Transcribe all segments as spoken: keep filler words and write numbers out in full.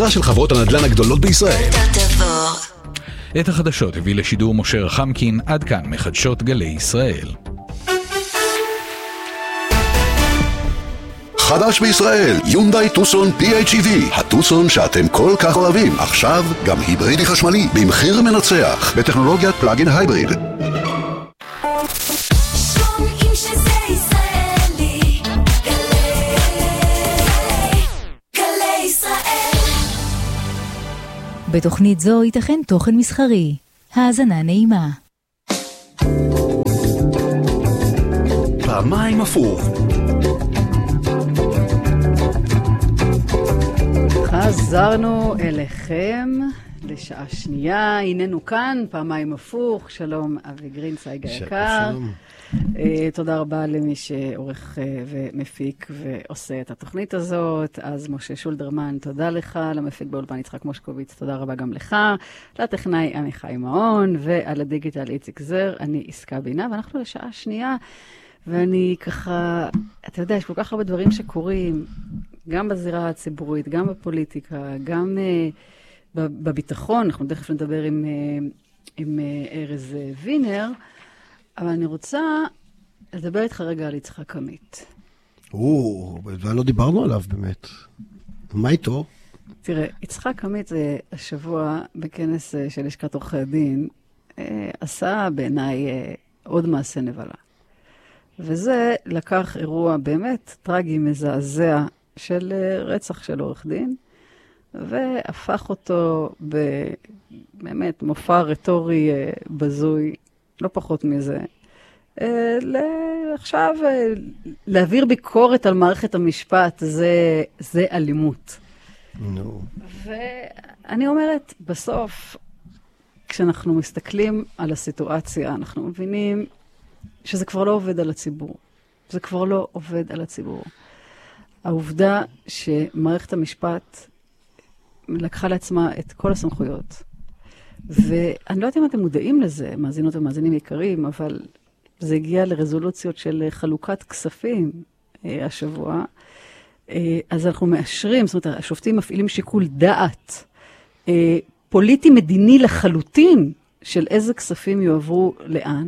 של חברות הנדל"ן הגדולות בישראל. את החדשות הביא לשידור משה רחמקין, עד כאן מחדשות גלי ישראל. חדש בישראל, יונדאי טוסון פי אייץ' אי וי, הטוסון שאתם כל כך אוהבים, עכשיו גם היברידי חשמלי, במחיר מנצח, בטכנולוגיית פלאגין הייבריד. שומעים שזה ישראלי, גלי ישראל. בתוכנית זו ייתכן תוכן מסחרי. האזנה נעימה. פעמיים הפוך. חזרנו אליכם לשעה שנייה, הננו כאן, פעמיים הפוך. שלום אבי גרינצייג היקר. שלום. Uh, תודה רבה למי שעורך uh, ומפיק ועושה את התוכנית הזאת. אז משה שולדרמן, תודה לך. למפיק באולפן יצחק מושקוביץ, תודה רבה גם לך. לטכנאי עמיחי מעון, ועל הדיגיטל איציק זר, אני עסקה בינה, ואנחנו לשעה שנייה. ואני ככה, אתה יודע, יש כל כך הרבה דברים שקורים, גם בזירה הציבורית, גם בפוליטיקה, גם uh, בביטחון. אנחנו תכף נדבר עם, uh, עם uh, ארז וינר, אבל אני רוצה לדבר איתך רגע על יצחק עמית. או, לא דיברנו עליו באמת. מה איתו? תראה, יצחק עמית זה השבוע בכנס uh, של לשכת עורכי הדין, uh, עשה בעיניי uh, עוד מעשה נבלה. וזה לקח אירוע באמת טרגי, מזעזע, של רצח של עורך דין, והפך אותו באמת מופע רטורי בזוי, לא פחות מזה. עכשיו, להעביר ביקורת על מערכת המשפט, זה, זה אלימות. נו. ואני אומרת, בסוף, כשאנחנו מסתכלים על הסיטואציה, אנחנו מבינים שזה כבר לא עובד על הציבור. זה כבר לא עובד על הציבור. העובדה שמערכת המשפט לקחה לעצמה את כל הסמכויות. ואני לא יודעת אם אתם מודעים לזה, מאזינות ומאזינים יקרים, אבל זה הגיע לרזולוציות של חלוקת כספים אה, השבוע. אה, אז אנחנו מאשרים, זאת אומרת, השופטים מפעילים שיקול דעת אה, פוליטי-מדיני לחלוטין של איזה כספים יועברו לאן.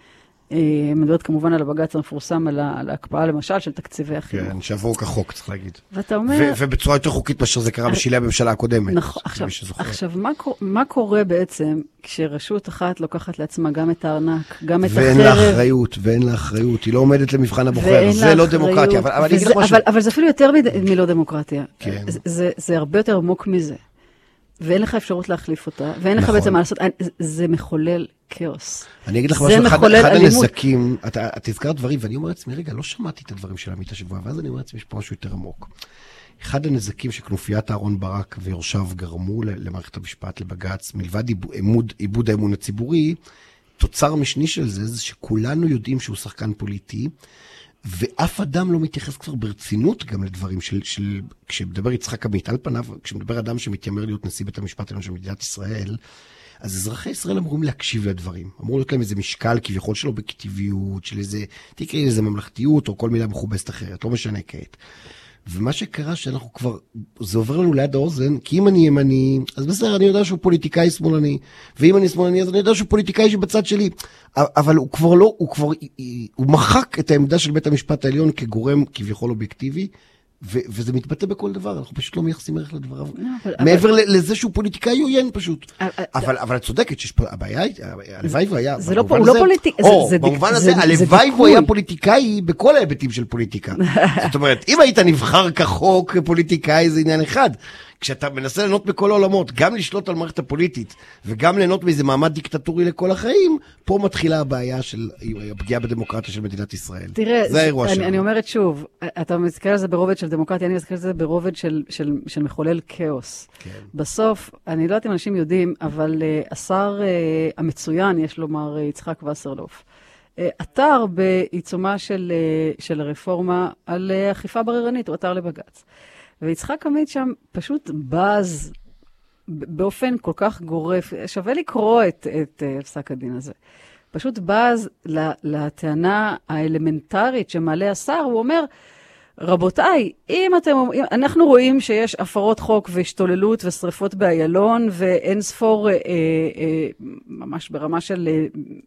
מדברת כמובן על הבג"ץ המפורסם, על ההקפאה למשל של תקציבי החינוך. כן, שעברו כחוק, צריך להגיד. ואתה אומר... ובצורה יותר חוקית מאשר זה קרה בשלהי הממשלה הקודמת. נכון, עכשיו, מה קורה בעצם כשרשות אחת לוקחת לעצמה גם את הארנק, גם את החרב? ואין לה אחריות, ואין לה אחריות, היא לא עומדת למבחן הבוחר, זה לא דמוקרטיה. אבל זה אפילו יותר מלא דמוקרטיה. זה הרבה יותר עמוק מזה. ואין לך אפשרות להחליף אותה, ואין לך בעצם מה לעשות, זה מחולל כאוס. אני אגיד לך משהו, אחד הנזקים, אתה תזכר דברים, ואני אומר לעצמי, רגע, לא שמעתי את הדברים של עמית השבוע, ואז אני אומר לעצמי, יש פה משהו יותר עמוק. אחד הנזקים שכנופיית אהרון ברק ויורשיו גרמו למערכת המשפט, לבג"ץ, מלבד עיבוד האמון הציבורי, תוצר משני של זה, זה שכולנו יודעים שהוא שחקן פוליטי, ואף אדם לא מתייחס כבר ברצינות גם לדברים של, של כשמדבר יצחק עמית, על פניו, כשמדבר אדם שמתיימר להיות נשיא בית המשפט העליון של מדינת ישראל, אז אזרחי ישראל אמורים להקשיב לדברים. אמור להיות להם איזה משקל כביכול שלו בכתיביות, של איזה, תקראי איזה ממלכתיות, או כל מילה מכובסת אחרת, לא משנה כעת. ומה שקרה שאנחנו כבר, זה עובר לנו ליד האוזן, כי אם אני ימני, אז בסדר, אני יודע שהוא פוליטיקאי שמאלני, ואם אני שמאלני, אז אני יודע שהוא פוליטיקאי שבצד שלי, אבל הוא כבר לא, הוא כבר, הוא מחק את העמדה של בית המשפט העליון כגורם כביכול אובייקטיבי, וזה מתבטא בכל דבר, אנחנו פשוט לא מייחסים ערך לדבריו. מעבר לזה שהוא פוליטיקאי עוין פשוט. אבל את צודקת שיש פה, הבעיה, הלוואי הוא היה, זה לא פוליטיקאי, במובן הזה, הלוואי הוא היה פוליטיקאי בכל ההיבטים של פוליטיקה. זאת אומרת, אם היית נבחר כחוק פוליטיקאי, זה עניין אחד. כשאתה מנסה ליהנות בכל העולמות, גם לשלוט על מערכת הפוליטית, וגם ליהנות באיזה מעמד דיקטטורי לכל החיים, פה מתחילה הבעיה של הפגיעה בדמוקרטיה של מדינת ישראל. תראה, זה האירוע שלנו. אני אומרת שוב, אתה מסתכל על זה ברובד של דמוקרטיה, אני מסתכל על זה ברובד של, של, של מחולל כאוס. כן. בסוף, אני לא יודעת אם אנשים יודעים, אבל uh, השר uh, המצוין, יש לומר, uh, יצחק וסרלוף, uh, אתר בעיצומה של, uh, של הרפורמה על uh, אכיפה בררנית, הוא אתר לבג"ץ. ויצחק עמית שם פשוט בז באופן כל כך גורף, שווה לקרוא את, את uh, פסק הדין הזה. פשוט בז לטענה האלמנטרית שמעלה השר, הוא אומר, רבותיי, אם אתם אומרים, אנחנו רואים שיש הפרות חוק והשתוללות ושריפות באיילון, ואין ספור אה, אה, ממש ברמה של אה,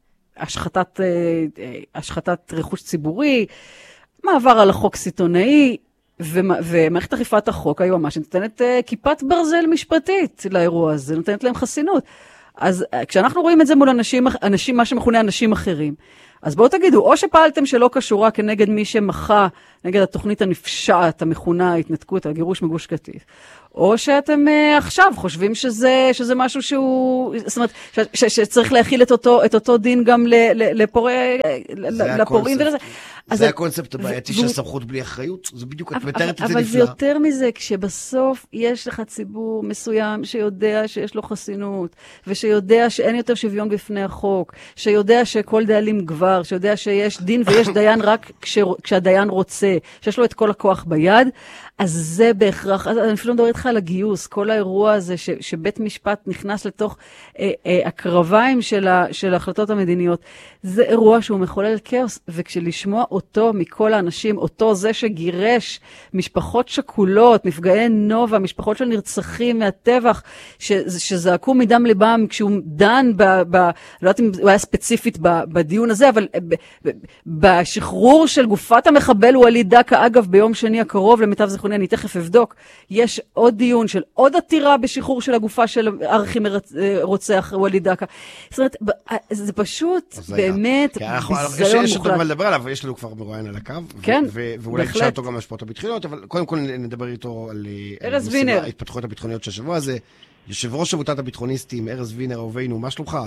השחתת, אה, השחתת רכוש ציבורי, מעבר על החוק סיטונאי, ומערכת אכיפת החוק היום ממש נותנת uh, כיפת ברזל משפטית לאירוע הזה, נותנת להם חסינות. אז uh, כשאנחנו רואים את זה מול אנשים, אנשים, מה שמכונה אנשים אחרים, אז בואו תגידו, או שפעלתם שלא קשורה כנגד מי שמחה, נגד התוכנית הנפשעת, המכונה, ההתנתקות, הגירוש מגוש קטיף, או שאתם uh, עכשיו חושבים שזה, שזה משהו שהוא, זאת אומרת, ש, ש, שצריך להכיל את אותו, את אותו דין גם לפורעי, לפורעים ולזה. זה הקונספט הבעייתי של סמכות בלי אחריות, זה בדיוק, את מתארת את זה נפלא. אבל זה יותר מזה, כשבסוף יש לך ציבור מסוים שיודע שיש לו חסינות, ושיודע שאין יותר שוויון בפני החוק, שיודע שכל דיילים גבר, שיודע שיש דין ויש דיין רק כשהדיין רוצה, שיש לו את כל הכוח ביד, אז זה בהכרח, אני אפילו מדבר איתך על הגיוס, כל האירוע הזה ש, שבית משפט נכנס לתוך אה, אה, הקרביים של, ה, של ההחלטות המדיניות, זה אירוע שהוא מחולל כאוס, וכשלשמוע אותו מכל האנשים, אותו זה שגירש משפחות שכולות, מפגעי נובה, משפחות של נרצחים מהטבח, ש, שזעקו מדם ליבם כשהוא דן, ב, ב, לא יודעת אם הוא היה ספציפית ב, בדיון הזה, אבל ב, ב, בשחרור של גופת המחבל וליד דקה, אגב ביום שני הקרוב למיטב זכרוני, אני תכף אבדוק, יש עוד דיון של עוד עתירה בשחרור של הגופה של ארכי רוצח וליד דקה. זאת אומרת, זה פשוט באמת ביזיון יש אותו מוחלט. מה לדבר עליו, יש לנו כבר מרואיין על הקו, כן, ואולי נשאל אותו גם על השפעות הביטחוניות, אבל קודם כל נדבר איתו על ארז וינר, ההתפתחויות הביטחוניות של השבוע הזה. יושב ראש עמותת הביטחוניסטים, ארז וינר, אהובינו, מה שלומך?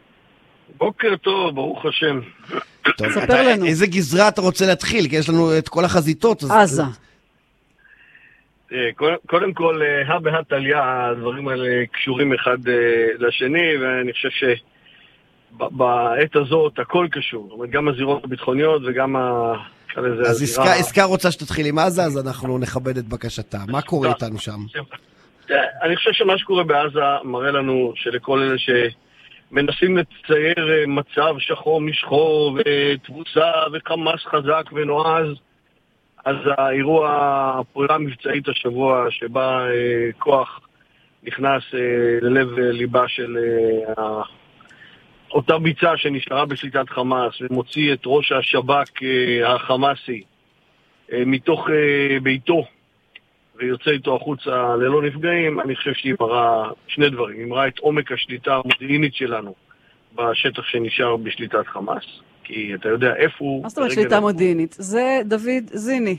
בוקר טוב, ברוך השם. טוב, ספר אתה, לנו. איזה גזרה אתה רוצה להתחיל? כי יש לנו את כל החזיתות. אז... עזה. קודם כל, הא בהא תליא, הדברים האלה קשורים אחד לשני, ואני חושב שבעת הזאת הכל קשור. זאת אומרת, גם הזירות הביטחוניות וגם ה... אז עסקה, עסקה רוצה שתתחיל עם עזה, אז אנחנו נכבד את בקשתה. מה קורה איתנו שם? אני חושב שמה שקורה בעזה מראה לנו שלכל אלה שמנסים לצייר מצב שחור משחור ותבוסה וחמאס חזק ונועז, אז האירוע, הפעולה המבצעית השבוע שבה אה, כוח נכנס אה, ללב אה, ליבה של אה, אותה ביצה שנשארה בשליטת חמאס ומוציא את ראש השב"כ אה, החמאסי אה, מתוך אה, ביתו ויוצא איתו החוצה ללא נפגעים, אני חושב שהיא מראה שני דברים. היא מראה את עומק השליטה המודיעינית שלנו בשטח שנשאר בשליטת חמאס. כי אתה יודע איפה הוא... מה זאת אומרת שליטה מודיעינית? זה דוד זיני.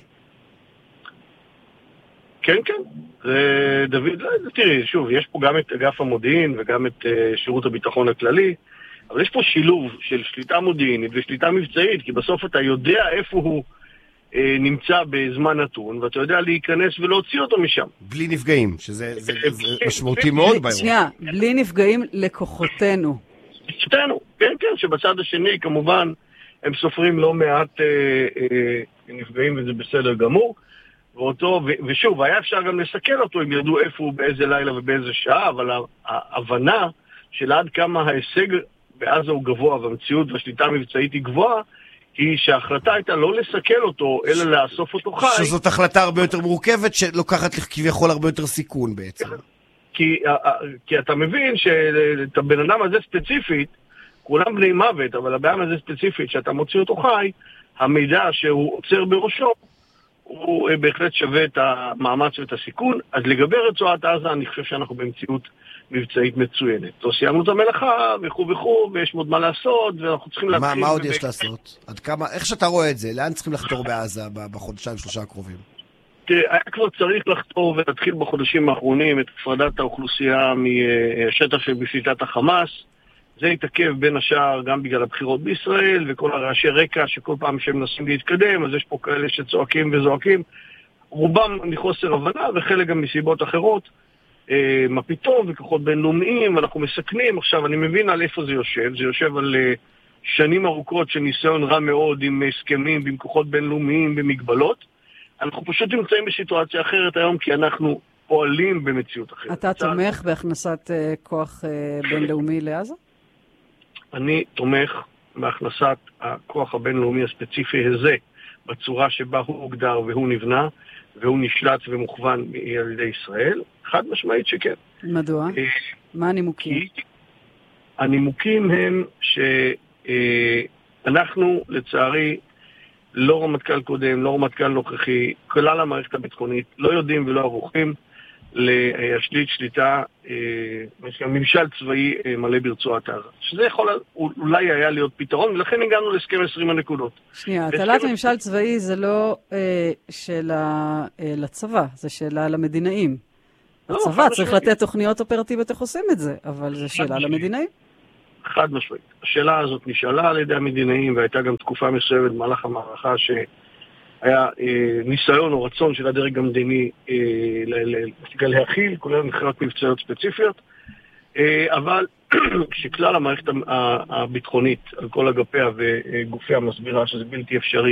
כן, כן. זה דוד... תראי, שוב, יש פה גם את אגף המודיעין וגם את uh, שירות הביטחון הכללי, אבל יש פה שילוב של שליטה מודיעינית ושליטה מבצעית, כי בסוף אתה יודע איפה הוא uh, נמצא בזמן נתון, ואתה יודע להיכנס ולהוציא אותו משם. בלי נפגעים, שזה זה, זה משמעותי מאוד באירוע. שנייה, בלי נפגעים לכוחותינו. שתנו, כן, כן, שבצד השני כמובן הם סופרים לא מעט אה, אה, נפגעים וזה בסדר גמור, ואותו, ו, ושוב, היה אפשר גם לסכן אותו אם ידעו איפה הוא, באיזה לילה ובאיזה שעה, אבל ההבנה של עד כמה ההישג בעזה הוא גבוה והמציאות והשליטה המבצעית היא גבוהה, היא שההחלטה הייתה לא לסכן אותו, אלא לאסוף אותו חי. שזאת החלטה הרבה יותר מורכבת, שלוקחת כביכול הרבה יותר סיכון בעצם. כי, כי אתה מבין שאת הבן אדם הזה ספציפית, כולם בני מוות, אבל הבן אדם הזה ספציפית, שאתה מוציא אותו חי, המידע שהוא עוצר בראשו, הוא בהחלט שווה את המאמץ ואת הסיכון. אז לגבי רצועת עזה, אני חושב שאנחנו במציאות מבצעית מצוינת. לא סיימנו את המלאכה, וכו' וכו', ויש עוד מה לעשות, ואנחנו צריכים להתחיל... מה, מה עוד יש לעשות? עד כמה, איך שאתה רואה את זה? לאן צריכים לחתור בעזה בחודשיים, שלושה הקרובים? היה כבר צריך לחתור ולהתחיל בחודשים האחרונים את הפרדת האוכלוסייה מהשטח של בשליטת החמאס. זה יתעכב בין השאר גם בגלל הבחירות בישראל וכל הרעשי רקע שכל פעם שהם מנסים להתקדם, אז יש פה כאלה שצועקים וזועקים. רובם מחוסר הבנה וחלק גם מסיבות אחרות. מה פתאום וכוחות בינלאומיים, אנחנו מסכנים. עכשיו אני מבין על איפה זה יושב. זה יושב על שנים ארוכות של ניסיון רע מאוד עם הסכמים, עם כוחות בינלאומיים, במגבלות. אנחנו פשוט נמצאים בסיטואציה אחרת היום, כי אנחנו פועלים במציאות אחרת. אתה תומך בהכנסת כוח בינלאומי לעזה? אני תומך בהכנסת הכוח הבינלאומי הספציפי הזה, בצורה שבה הוא הוגדר והוא נבנה, והוא נשלט ומוכוון על ידי ישראל? חד משמעית שכן. מדוע? מה הנימוקים? הנימוקים הם שאנחנו, לצערי, לא רמטכ"ל קודם, לא רמטכ"ל נוכחי, כלל המערכת הביטחונית, לא יודעים ולא ערוכים להשליט שליטה, ממשל צבאי מלא ברצועת עזה. שזה יכול אולי היה להיות פתרון, ולכן הגענו להסכם עשרים הנקודות. שנייה, הטלת ממשל צבאי זה לא שאלה לצבא, זה שאלה למדינאים. הצבא צריך לתת תוכניות אופרטיביות איך עושים את זה, אבל זה שאלה למדינאים. חד משמעית. השאלה הזאת נשאלה על ידי המדינאים, והייתה גם תקופה מסוימת במהלך המערכה שהיה אה, ניסיון או רצון של הדרג המדיני אה, להכיל, כולל מכירות מבצעיות ספציפיות, אה, אבל כשכלל המערכת הביטחונית על כל אגפיה וגופיה מסבירה שזה בלתי אפשרי,